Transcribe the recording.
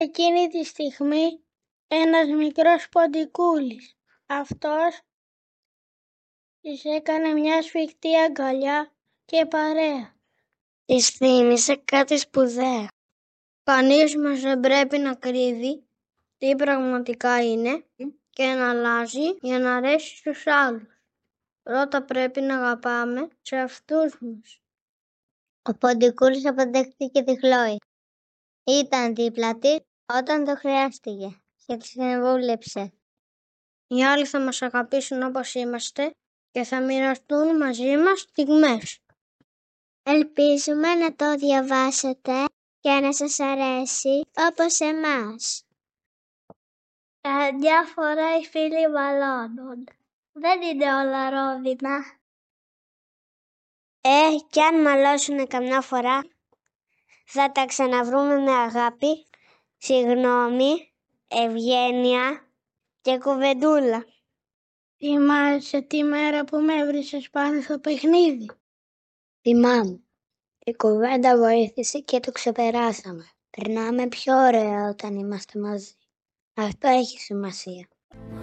Εκείνη τη στιγμή ένας μικρός ποντικούλης. Αυτός της έκανε μια σφιχτή αγκαλιά και παρέα. Της θύμισε κάτι σπουδαίο. Κανείς μας δεν πρέπει να κρύβει τι πραγματικά είναι και να αλλάζει για να αρέσει στους άλλους. Πρώτα πρέπει να αγαπάμε σε αυτούς μας. Ο ποντικούλης αποδέχτηκε τη Χλόη. Ήταν δίπλα της όταν το χρειάστηκε και τη συμβούλεψε. Οι άλλοι θα μας αγαπήσουν όπως είμαστε και θα μοιραστούν μαζί μας στιγμές. Ελπίζουμε να το διαβάσετε και να σας αρέσει όπως εμάς. Μια φορά οι φίλοι μαλώνουν. Δεν είναι όλα ρόδινα. Κι αν μαλώσουνε καμιά φορά, θα τα ξαναβρούμε με αγάπη, συγγνώμη, ευγένεια και κουβεντούλα. Θυμάσαι τη μέρα που με έβρισες πάνω στο παιχνίδι? Θυμάμαι. Η κουβέντα βοήθησε και το ξεπεράσαμε. Περνάμε πιο ωραία όταν είμαστε μαζί. Αυτό έχει σημασία.